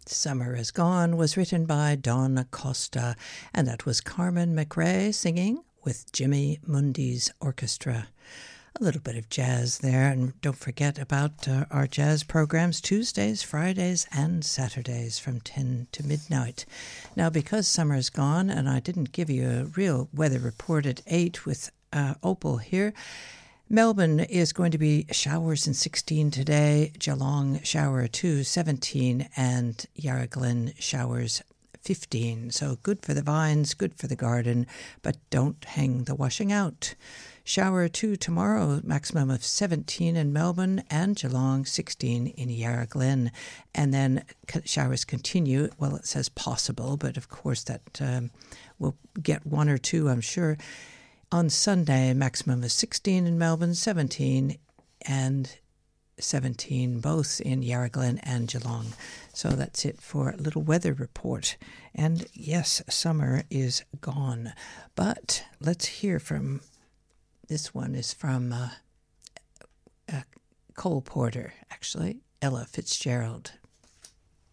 Summer Is Gone was written by Don Acosta, and that was Carmen McRae singing with Jimmy Mundy's orchestra. A little bit of jazz there, and don't forget about our jazz programs Tuesdays, Fridays, and Saturdays from 10 to midnight. Now, because summer is gone, and I didn't give you a real weather report at 8 with Opal here, Melbourne is going to be showers and 16 today, Geelong shower 2, 17, and Yarra Glen showers 15. So good for the vines, good for the garden, but don't hang the washing out. Shower 2 tomorrow, maximum of 17 in Melbourne and Geelong, 16 in Yarra Glen. And then showers continue. Well, it says possible, but of course that we'll get 1 or 2, I'm sure. On Sunday, maximum of 16 in Melbourne, 17 and 17 both in Yarra Glen and Geelong. So that's it for a little weather report. And yes, summer is gone. But let's hear from, this one is from Cole Porter, actually, Ella Fitzgerald.